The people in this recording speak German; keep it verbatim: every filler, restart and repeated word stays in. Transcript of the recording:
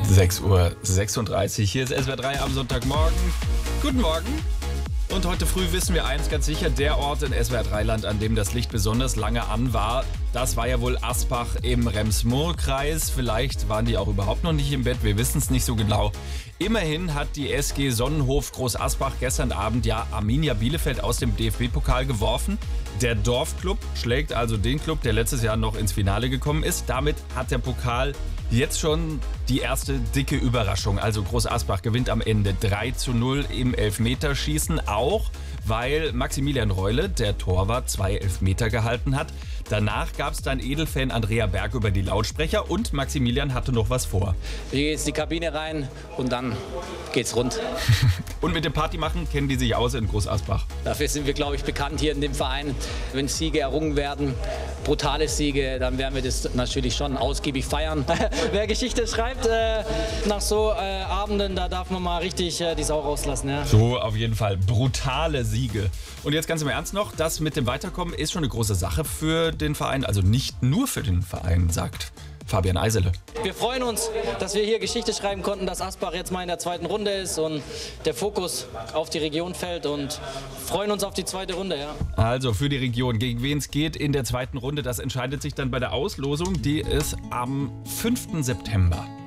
sechs Uhr sechsunddreißig, hier ist S W R drei am Sonntagmorgen. Guten Morgen. Und heute früh wissen wir eins ganz sicher, der Ort in S W R drei Land, an dem das Licht besonders lange an war, das war ja wohl Asbach im Rems-Murr-Kreis. Vielleicht waren die auch überhaupt noch nicht im Bett, wir wissen es nicht so genau. Immerhin hat die S G Sonnenhof Groß Asbach gestern Abend ja Arminia Bielefeld aus dem D F B-Pokal geworfen. Der Dorfclub schlägt also den Club, der letztes Jahr noch ins Finale gekommen ist. Damit hat der Pokal jetzt schon die erste dicke Überraschung. Also Groß Asbach gewinnt am Ende drei zu null im Elfmeterschießen, auch weil Maximilian Reule, der Torwart, zwei Elfmeter gehalten hat. Danach gab es dann Edelfan Andrea Berg über die Lautsprecher und Maximilian hatte noch was vor. Hier geht's in die Kabine rein und dann geht's rund. Und mit dem Partymachen kennen die sich aus in Groß Asbach. Dafür sind wir, glaube ich, bekannt hier in dem Verein. Wenn Siege errungen werden, brutale Siege, dann werden wir das natürlich schon ausgiebig feiern. Wer Geschichte schreibt, äh, nach so äh, Abenden, da darf man mal richtig äh, die Sau rauslassen. Ja. So, auf jeden Fall. Brutale Siege. Und jetzt ganz im Ernst noch, das mit dem Weiterkommen ist schon eine große Sache für den Verein. Also nicht nur für den Verein, sagt Fabian Eisele. Wir freuen uns, dass wir hier Geschichte schreiben konnten, dass Asbach jetzt mal in der zweiten Runde ist und der Fokus auf die Region fällt und freuen uns auf die zweite Runde. Ja. Also für die Region, gegen wen es geht in der zweiten Runde, das entscheidet sich dann bei der Auslosung, die ist am fünften September.